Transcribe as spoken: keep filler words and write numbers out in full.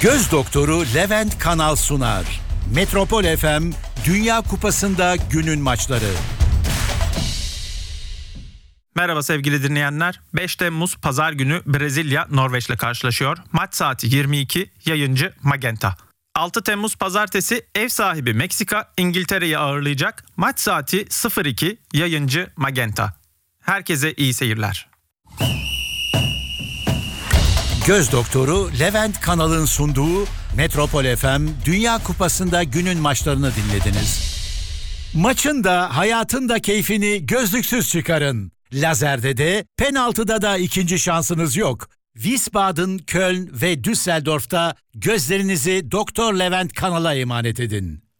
Göz doktoru Levent Kanal sunar. Metropol F M Dünya Kupası'nda günün maçları. Merhaba sevgili dinleyenler. beş Temmuz Pazar günü Brezilya Norveç'le karşılaşıyor. Maç saati yirmi iki, yayıncı Magenta. altı Temmuz Pazartesi ev sahibi Meksika İngiltere'yi ağırlayacak. Maç saati sıfır iki, yayıncı Magenta. Herkese iyi seyirler. Göz doktoru Levent Kanal'ın sunduğu Metropol F M Dünya Kupası'nda günün maçlarını dinlediniz. Maçın da hayatın da keyfini gözlüksüz çıkarın. Lazerde de penaltıda da ikinci şansınız yok. Wiesbaden, Köln ve Düsseldorf'ta gözlerinizi Doktor Levent Kanal'a emanet edin.